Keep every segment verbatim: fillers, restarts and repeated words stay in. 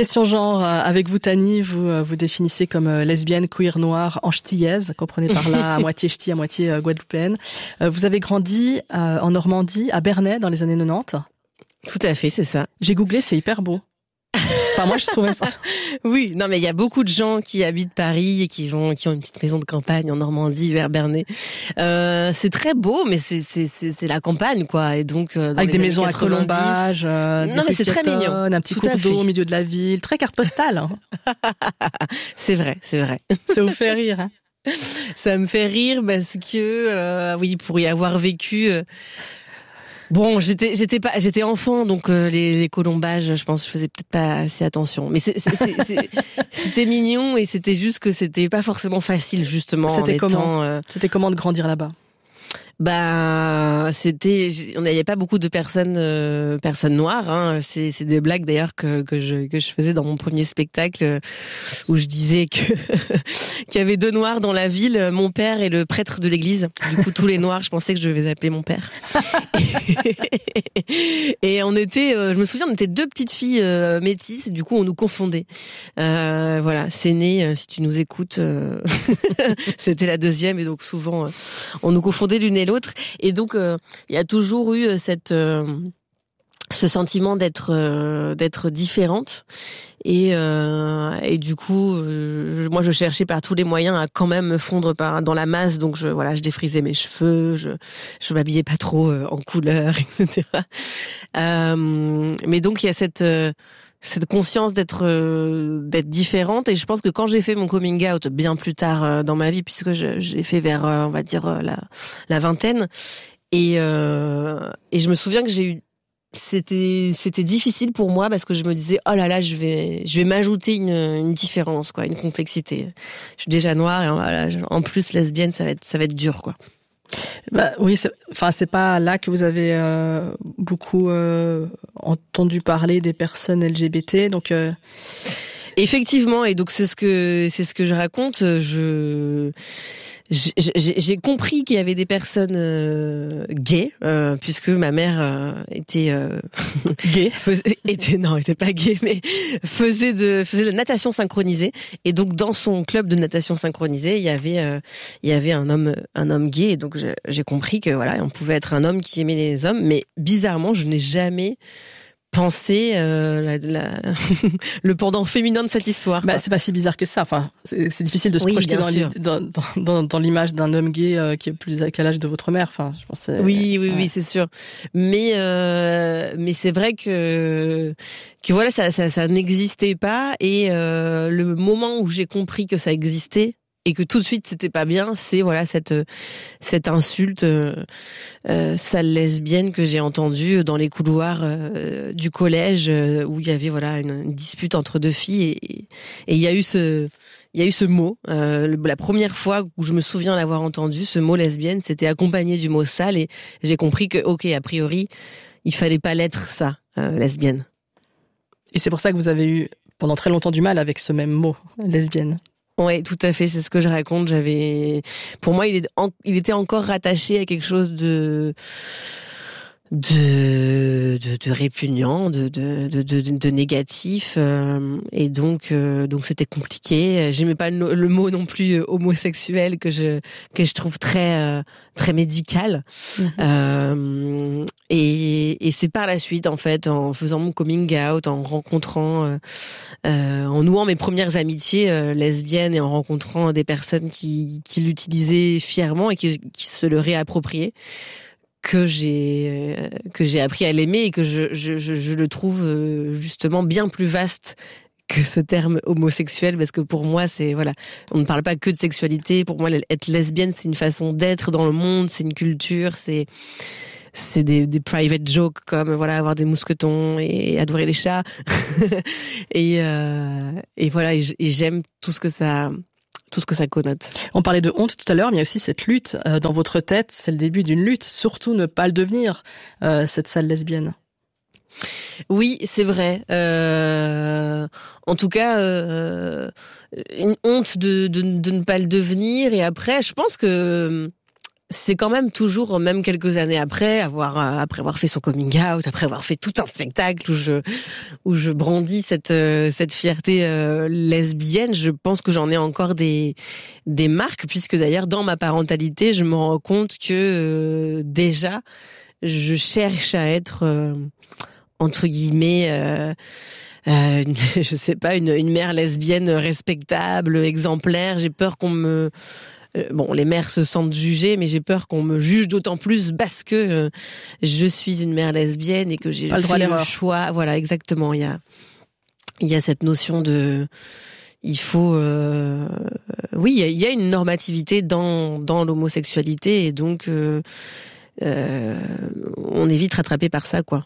Question genre, avec vous Tani, vous vous définissez comme lesbienne, queer, noire, antillaise, comprenez par là à moitié ch'ti, à moitié guadeloupéenne. Vous avez grandi en Normandie, à Bernay, dans les années quatre-vingt-dix. Tout à fait, c'est ça. J'ai googlé, c'est hyper beau. Enfin, moi, je trouvais ça. Oui, non, mais il y a beaucoup de gens qui habitent Paris et qui vont, qui ont une petite maison de campagne en Normandie, vers Bernay. Euh, c'est très beau, mais c'est, c'est, c'est, c'est la campagne, quoi. Et donc, euh, avec des maisons à colombage, euh, non, mais c'est très mignon. Un petit Tout cours d'eau au milieu de la ville, très carte postale. Hein. C'est vrai, c'est vrai. Ça vous fait rire, hein. Ça me fait rire parce que, euh, oui, pour y avoir vécu. Euh, Bon, j'étais j'étais pas j'étais enfant, donc euh, les, les colombages, je pense, je faisais peut-être pas assez attention. Mais c'est, c'est, c'est, c'est, c'était mignon et c'était juste que c'était pas forcément facile justement. C'était en étant, comment euh... C'était comment de grandir là-bas? Bah, c'était, on n'avait pas beaucoup de personnes, euh, personnes noires. Hein. C'est, c'est des blagues d'ailleurs que que je que je faisais dans mon premier spectacle où je disais que qu'il y avait deux noirs dans la ville, mon père et le prêtre de l'église. Du coup, tous les noirs, je pensais que je devais appeler mon père. Et on était, euh, je me souviens, on était deux petites filles euh, métisses. Et du coup, on nous confondait. Euh, voilà, c'est né. Euh, si tu nous écoutes, euh... c'était la deuxième, et donc souvent, euh, on nous confondait l'une et l'autre. Et donc, il euh, y a toujours eu cette, euh, ce sentiment d'être, euh, d'être différente. Et, euh, et du coup, euh, moi, je cherchais par tous les moyens à quand même me fondre par, dans la masse. Donc, je, voilà, je défrisais mes cheveux, je, je m'habillais pas trop euh, en couleur, et cetera. Euh, mais donc, il y a cette, euh, cette conscience d'être, euh, d'être différente. Et je pense que quand j'ai fait mon coming out bien plus tard euh, dans ma vie, puisque je, je l'ai fait vers, euh, on va dire, euh, la, la vingtaine, et, euh, et je me souviens que j'ai eu c'était c'était difficile pour moi parce que je me disais oh là là je vais je vais m'ajouter une une différence, quoi, une complexité. Je suis déjà noire et voilà, en plus lesbienne, ça va être ça va être dur, quoi. Bah oui, c'est, enfin c'est pas là que vous avez euh, beaucoup euh, entendu parler des personnes L G B T, donc euh... effectivement, et donc c'est ce que c'est ce que je raconte. Je J'ai, j'ai compris qu'il y avait des personnes euh, gays, euh, puisque ma mère euh, était euh, gay, faisait, était non, était pas gay, mais faisait de faisait de la natation synchronisée. Et donc dans son club de natation synchronisée, il y avait euh, il y avait un homme un homme gay. Et donc j'ai, j'ai compris que voilà, on pouvait être un homme qui aimait les hommes, mais bizarrement, je n'ai jamais penser euh, la, la, le pendant féminin de cette histoire. Bah, c'est pas si bizarre que ça. Enfin, c'est, c'est difficile de se oui, projeter dans, dans, dans, dans l'image d'un homme gay euh, qui est plus qu'à l'âge de votre mère. Enfin, je pense. Que c'est, oui, oui, ouais. oui, c'est sûr. Mais euh, mais c'est vrai que que voilà, ça, ça, ça n'existait pas. Et euh, le moment où j'ai compris que ça existait, et que tout de suite c'était pas bien, c'est voilà cette cette insulte euh, euh, sale lesbienne que j'ai entendue dans les couloirs euh, du collège euh, où il y avait voilà une, une dispute entre deux filles, et et il y a eu ce il y a eu ce mot euh, la première fois où je me souviens l'avoir entendu, ce mot lesbienne, c'était accompagné du mot sale, et j'ai compris que ok, a priori il fallait pas l'être, ça, euh, lesbienne. Et c'est pour ça que vous avez eu pendant très longtemps du mal avec ce même mot, lesbienne. Ouais, tout à fait, c'est ce que je raconte. J'avais, pour moi, il, est en... il était encore rattaché à quelque chose de de de, de répugnant, de de de de, de négatif, euh, et donc euh, donc c'était compliqué. J'aimais pas le, le mot non plus euh, homosexuel, que je que je trouve très euh, très médical. Mmh. Euh, et et c'est par la suite, en fait, en faisant mon coming out, en rencontrant euh, euh, en nouant mes premières amitiés euh, lesbiennes, et en rencontrant des personnes qui qui l'utilisaient fièrement et qui qui se le réappropriaient, que j'ai que j'ai appris à l'aimer, et que je je je, je le trouve justement bien plus vaste que ce terme homosexuel, parce que pour moi, c'est voilà, on ne parle pas que de sexualité. Pour moi, être lesbienne, c'est une façon d'être dans le monde, c'est une culture, c'est c'est des des private jokes comme voilà, avoir des mousquetons et adorer les chats. et euh, et voilà, et j'aime tout ce que ça tout ce que ça connote. On parlait de honte tout à l'heure, mais il y a aussi cette lutte euh, dans votre tête. C'est le début d'une lutte. Surtout ne pas le devenir, euh, cette sale lesbienne. Oui, c'est vrai. Euh, en tout cas, euh, une honte de, de, de ne pas le devenir. Et après, je pense que c'est quand même toujours, même quelques années après, avoir après avoir fait son coming out, après avoir fait tout un spectacle où je où je brandis cette cette fierté euh, lesbienne, je pense que j'en ai encore des des marques, puisque d'ailleurs dans ma parentalité, je me rends compte que euh, déjà je cherche à être euh, entre guillemets euh, euh, une, je sais pas une une mère lesbienne respectable, exemplaire. J'ai peur qu'on me Bon, les mères se sentent jugées, mais j'ai peur qu'on me juge d'autant plus parce que euh, je suis une mère lesbienne et que j'ai pas le droit fait à le l'erreur. choix. Voilà, exactement. Il y a, il y a cette notion de, il faut, euh, oui, il y a, il y a une normativité dans dans l'homosexualité et donc euh, euh, on est vite rattrapé par ça, quoi.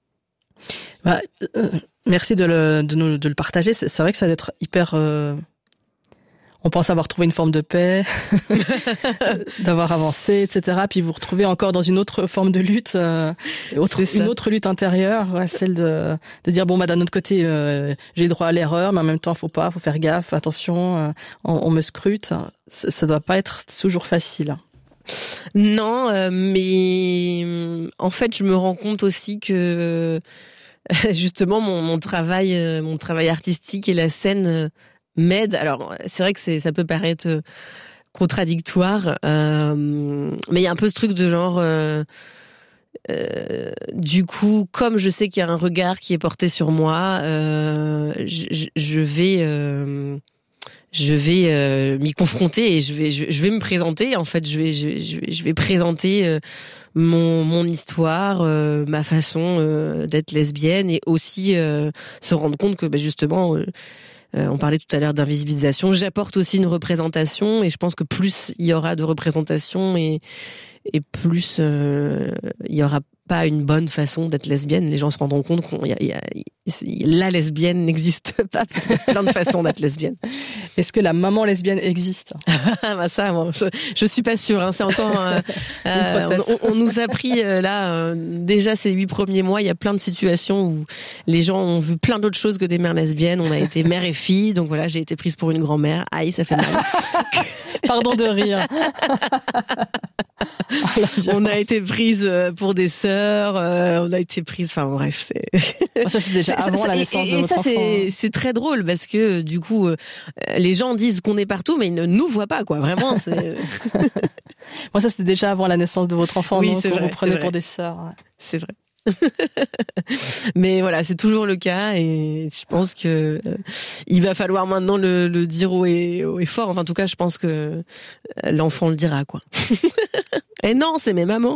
Bah, euh, merci de le de, nous, de le partager. C'est, c'est vrai que ça doit être hyper. Euh... On pense avoir trouvé une forme de paix, d'avoir avancé, et cetera. Puis vous retrouvez encore dans une autre forme de lutte, euh, autre, une autre lutte intérieure, ouais, celle de, de dire bon bah d'un autre côté euh, j'ai le droit à l'erreur, mais en même temps faut pas, faut faire gaffe, attention, euh, on, on me scrute. Ça, ça doit pas être toujours facile. Non, euh, mais en fait je me rends compte aussi que justement mon, mon travail, mon travail artistique et la scène m'aide. Alors, c'est vrai que c'est, ça peut paraître contradictoire, euh, mais il y a un peu ce truc de genre, euh, euh, du coup, comme je sais qu'il y a un regard qui est porté sur moi, euh, je, je vais, euh, je vais euh, m'y confronter et je vais, je, je vais me présenter. En fait, je vais, je, je, je vais présenter euh, mon, mon histoire, euh, ma façon euh, d'être lesbienne et aussi euh, se rendre compte que, bah, justement. Euh, Euh, on parlait tout à l'heure d'invisibilisation. J'apporte aussi une représentation et je pense que plus il y aura de représentation et, et plus euh, il y aura pas une bonne façon d'être lesbienne. Les gens se rendront compte qu'on y a, y a, la lesbienne n'existe pas. Il y a plein de façons d'être lesbienne. Est-ce que la maman lesbienne existe? Bah ça, moi, je, je suis pas sûre. Hein. C'est encore euh, euh, on, on nous a pris euh, là euh, déjà ces huit premiers mois. Il y a plein de situations où les gens ont vu plein d'autres choses que des mères lesbiennes. On a été mère et fille, donc voilà, j'ai été prise pour une grand-mère. Aïe, ça fait mal. Pardon de rire. On a été prise pour des sœurs, euh, on a été prise, enfin bref, c'est. Oh, ça c'est déjà avant ça, la naissance et, de et votre ça enfant. c'est c'est très drôle parce que du coup euh, les gens disent qu'on est partout mais ils ne nous voient pas, quoi. Vraiment, c'est. Moi ça c'était déjà avant la naissance de votre enfant. Oui, donc c'est vous vrai, vous prenez c'est pour vrai. des sœurs. Ouais. C'est vrai. Mais voilà, c'est toujours le cas et je pense que euh, il va falloir maintenant le, le dire haut et, haut et fort. Enfin, en tout cas, je pense que l'enfant le dira, quoi. Et non, c'est mes mamans.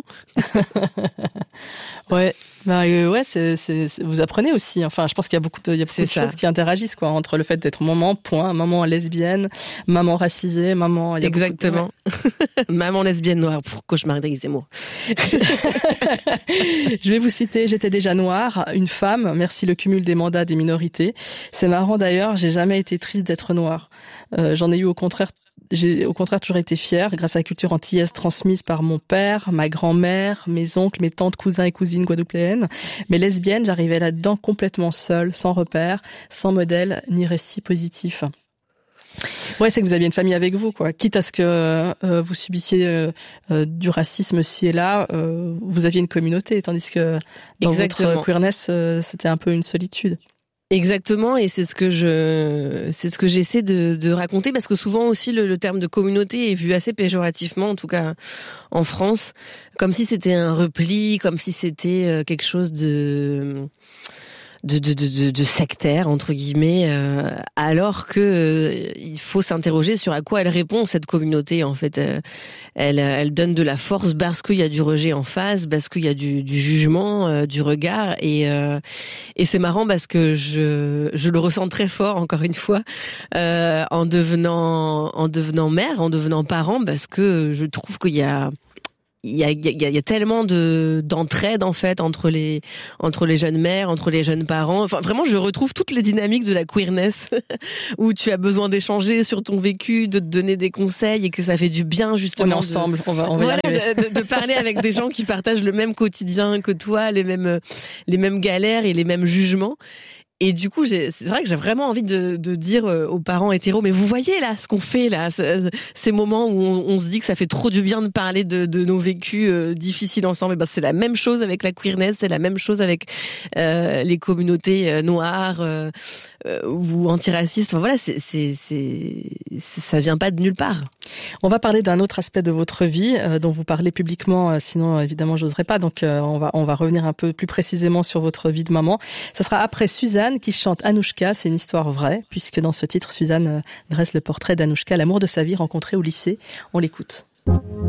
Ouais, bah, euh, ouais, c'est, c'est, c'est, vous apprenez aussi. Enfin, je pense qu'il y a beaucoup de, il y a beaucoup de choses qui interagissent, quoi, entre le fait d'être maman, point, maman lesbienne, maman racisée, maman. Il y a Exactement. De... Maman lesbienne noire pour cauchemar d'Éric Zemmour. Je vais vous citer, j'étais déjà noire, une femme, merci le cumul des mandats des minorités. C'est marrant d'ailleurs, j'ai jamais été triste d'être noire. Euh, j'en ai eu au contraire J'ai au contraire toujours été fière grâce à la culture antillaise transmise par mon père, ma grand-mère, mes oncles, mes tantes, cousins et cousines guadeloupéennes. Mais lesbienne, j'arrivais là-dedans complètement seule, sans repère, sans modèle ni récit positif. Ouais, c'est que vous aviez une famille avec vous, quoi. Quitte à ce que euh, vous subissiez euh, euh, du racisme ci et là, euh, vous aviez une communauté, tandis que dans Exactement. votre queerness, euh, c'était un peu une solitude. Exactement, et c'est ce que je, c'est ce que j'essaie de, de raconter, parce que souvent aussi le, le terme de communauté est vu assez péjorativement, en tout cas en France, comme si c'était un repli, comme si c'était quelque chose de de de de, de sectaire entre guillemets, euh, alors que euh, il faut s'interroger sur à quoi elle répond, cette communauté. En fait, euh, elle elle donne de la force parce qu'il y a du rejet en face, parce qu'il y a du du jugement, euh, du regard, et euh, et c'est marrant parce que je je le ressens très fort, encore une fois, euh, en devenant en devenant mère, en devenant parent, parce que je trouve qu'il y a Il y a, il y a, il y a tellement de d'entraide en fait entre les entre les jeunes mères, entre les jeunes parents. Enfin, vraiment, je retrouve toutes les dynamiques de la queerness où tu as besoin d'échanger sur ton vécu, de te donner des conseils et que ça fait du bien justement. On est ensemble, de, on va, on va voilà, y arriver. De, de, de parler avec des gens qui partagent le même quotidien que toi, les mêmes les mêmes galères et les mêmes jugements. Et du coup, j'ai, c'est vrai que j'ai vraiment envie de, de dire aux parents hétéros, mais vous voyez là ce qu'on fait là, ce, ces moments où on, on se dit que ça fait trop du bien de parler de, de nos vécus euh, difficiles ensemble. Et ben c'est la même chose avec la queerness, c'est la même chose avec euh, les communautés euh, noires euh, euh, ou antiracistes. Enfin voilà, c'est, c'est, c'est, c'est, ça vient pas de nulle part. On va parler d'un autre aspect de votre vie euh, dont vous parlez publiquement, euh, sinon évidemment j'oserais pas. Donc euh, on va on va revenir un peu plus précisément sur votre vie de maman. Ce sera après Suzanne qui chante Anouchka, c'est une histoire vraie, puisque dans ce titre, Suzanne dresse le portrait d'Anouchka, l'amour de sa vie rencontré au lycée. On l'écoute.